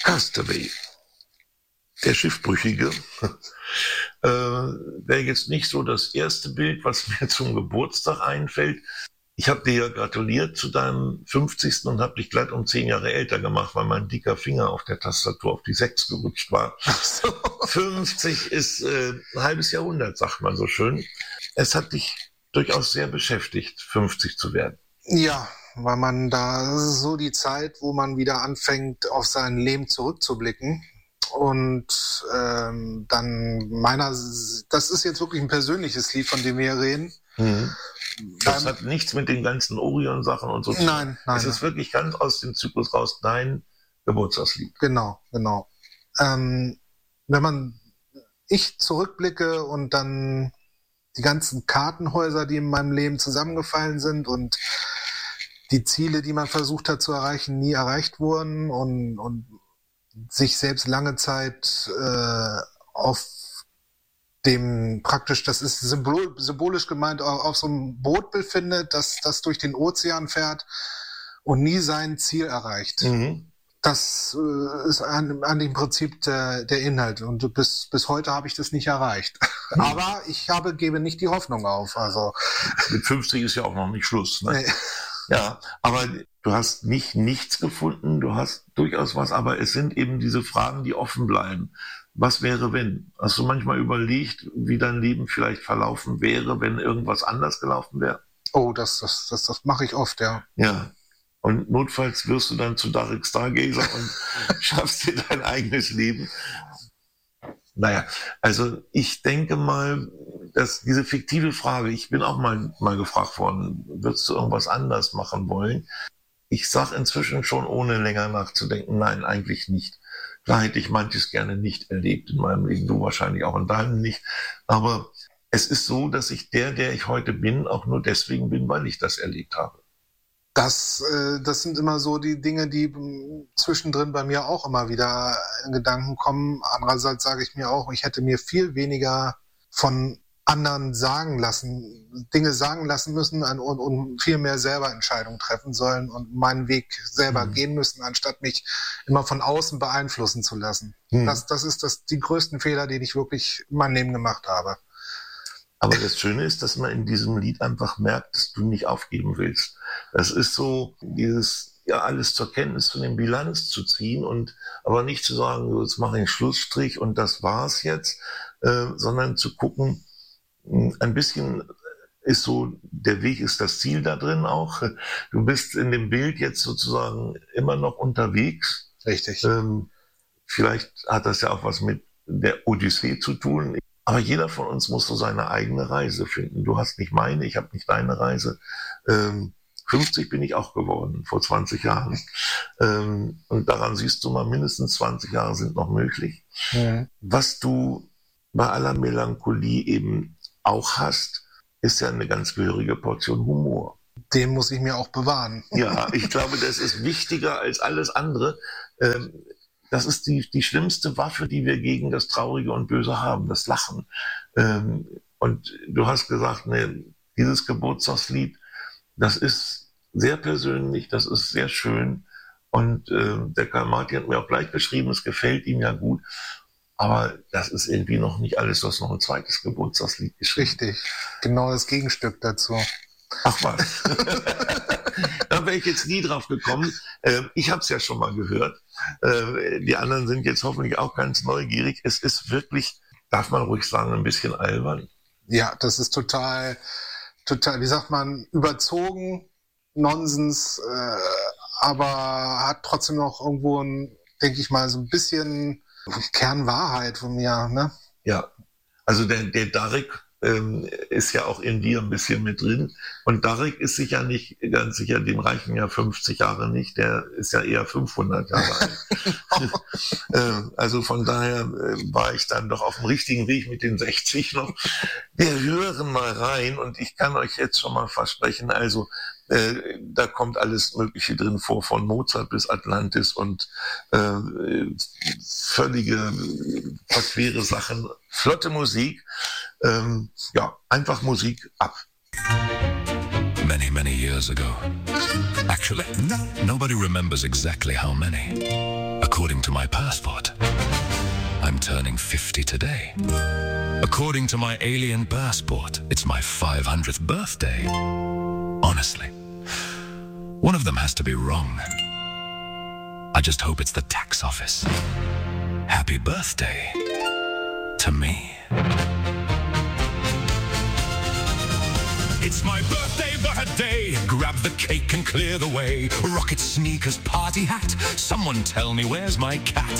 Castaway, der Schiffbrüchige, wäre jetzt nicht so das erste Bild, was mir zum Geburtstag einfällt. Ich habe dir ja gratuliert zu deinem 50. und habe dich gleich um 10 Jahre älter gemacht, weil mein dicker Finger auf der Tastatur auf die 6 gerutscht war. So. 50 ist ein halbes Jahrhundert, sagt man so schön. Es hat dich durchaus sehr beschäftigt, 50 zu werden. Ja, weil das ist so die Zeit, wo man wieder anfängt, auf sein Leben zurückzublicken. Und das ist jetzt wirklich ein persönliches Lied, von dem wir hier reden. Mhm. Das hat nichts mit den ganzen Orion-Sachen und so zu tun. Nein. Es ist wirklich ganz aus dem Zyklus raus dein Geburtstagslied. Genau. Wenn ich zurückblicke und dann die ganzen Kartenhäuser, die in meinem Leben zusammengefallen sind und die Ziele, die man versucht hat zu erreichen, nie erreicht wurden und sich selbst lange Zeit auf dem praktisch, das ist symbolisch gemeint, auf so einem Boot befindet, das durch den Ozean fährt und nie sein Ziel erreicht. Mhm. Das ist an dem Prinzip der Inhalt. Und bis heute habe ich das nicht erreicht. Mhm. Aber ich gebe nicht die Hoffnung auf. Also mit 50 ist ja auch noch nicht Schluss. Ne? Nee. Ja, aber du hast nicht nichts gefunden, du hast durchaus was, aber es sind eben diese Fragen, die offen bleiben. Was wäre, wenn? Hast du manchmal überlegt, wie dein Leben vielleicht verlaufen wäre, wenn irgendwas anders gelaufen wäre? Oh, das mache ich oft, ja. Ja. Und notfalls wirst du dann zu Darek Stargazer und schaffst dir dein eigenes Leben. Naja, also ich denke mal, dass diese fiktive Frage, ich bin auch mal gefragt worden, würdest du irgendwas anders machen wollen? Ich sage inzwischen schon, ohne länger nachzudenken, nein, eigentlich nicht. Klar hätte ich manches gerne nicht erlebt in meinem Leben, du wahrscheinlich auch in deinem nicht. Aber es ist so, dass ich der ich heute bin, auch nur deswegen bin, weil ich das erlebt habe. Das sind immer so die Dinge, die zwischendrin bei mir auch immer wieder in Gedanken kommen. Andererseits sage ich mir auch, ich hätte mir viel weniger von anderen Dinge sagen lassen müssen und viel mehr selber Entscheidungen treffen sollen und meinen Weg selber gehen müssen, anstatt mich immer von außen beeinflussen zu lassen. Das ist die größten Fehler, die ich wirklich in meinem Leben gemacht habe. Aber das Schöne ist, dass man in diesem Lied einfach merkt, dass du nicht aufgeben willst. Das ist so dieses, ja, alles zur Kenntnis zu nehmen, Bilanz zu ziehen und aber nicht zu sagen, jetzt mache ich einen Schlussstrich und das war's jetzt, sondern zu gucken, ein bisschen ist so, der Weg ist das Ziel da drin auch. Du bist in dem Bild jetzt sozusagen immer noch unterwegs. Richtig. Vielleicht hat das ja auch was mit der Odyssee zu tun. Aber jeder von uns muss so seine eigene Reise finden. Du hast nicht meine, ich habe nicht deine Reise. 50 bin ich auch geworden, vor 20 Jahren. Und daran siehst du mal, mindestens 20 Jahre sind noch möglich. Ja. Was du bei aller Melancholie eben auch hast, ist ja eine ganz gehörige Portion Humor. Den muss ich mir auch bewahren. Ja, ich glaube, das ist wichtiger als alles andere. Das ist die schlimmste Waffe, die wir gegen das Traurige und Böse haben, das Lachen. Und du hast gesagt, dieses Geburtstagslied, das ist sehr persönlich, das ist sehr schön. Und der Karl Martin hat mir auch gleich beschrieben, es gefällt ihm ja gut. Aber das ist irgendwie noch nicht alles, du hast noch ein zweites Geburtstagslied geschrieben. Richtig, genau das Gegenstück dazu. Ach was. Da wäre ich jetzt nie drauf gekommen. Ich habe es ja schon mal gehört. Die anderen sind jetzt hoffentlich auch ganz neugierig. Es ist wirklich, darf man ruhig sagen, ein bisschen albern. Ja, das ist total, wie sagt man, überzogen, Nonsens, aber hat trotzdem noch irgendwo, denke ich mal, so ein bisschen Kernwahrheit von mir, ne? Ja, also der Darek ist ja auch in dir ein bisschen mit drin. Und Darek ist sicher nicht, ganz sicher, dem reichen ja 50 Jahre nicht, der ist ja eher 500 Jahre alt. Also von daher war ich dann doch auf dem richtigen Weg mit den 60 noch. Wir hören mal rein und ich kann euch jetzt schon mal versprechen, also da kommt alles Mögliche drin vor, von Mozart bis Atlantis und völlige verquere Sachen. Flotte Musik, ja, einfach Musik ab. Many, many years ago. Actually, nobody remembers exactly how many. A According to my passport, I'm turning 50 today. According to my alien passport, it's my 500th birthday. Honestly, one of them has to be wrong. I just hope it's the tax office. Happy birthday to me. It's my birthday. Grab the cake and clear the way. Rocket sneakers, party hat. Someone tell me where's my cat?